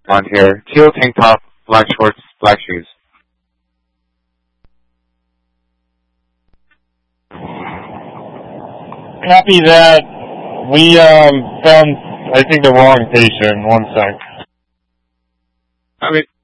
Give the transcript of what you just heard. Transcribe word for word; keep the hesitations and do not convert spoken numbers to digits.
blonde hair, teal tank top, black shorts, black shoes. Copy that. We um found, I think, the wrong patient. One sec. I mean,